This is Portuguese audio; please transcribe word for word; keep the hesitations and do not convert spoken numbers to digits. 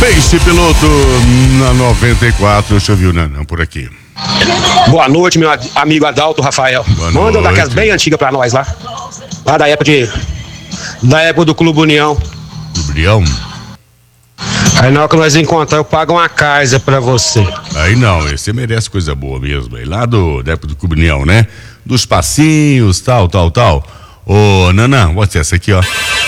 Peixe Piloto na noventa e quatro. Deixa eu ver o Nanã por aqui. Boa noite, meu amigo Adalto Rafael. Boa Manda noite. daquelas bem antigas pra nós lá. Lá da época de. Da época do Clube União. Julião? Aí na hora que nós encontrar, eu pago uma casa pra você. Aí não, esse merece coisa boa mesmo. Aí lá do, da época do Clube União, né? Dos passinhos, tal, tal, tal. Ô, Nanã, bota essa aqui, ó.